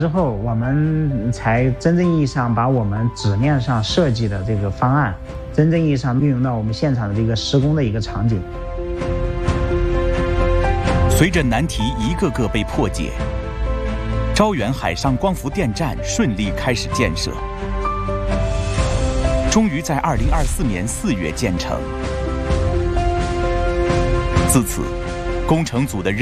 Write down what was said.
之后，我们才真正意义上把我们纸面上设计的这个方案，真正意义上运用到我们现场的这个施工的一个场景。 随着难题一个个被破解，招远海上光伏电站顺利开始建设，终于在2024年4月建成。自此，工程组的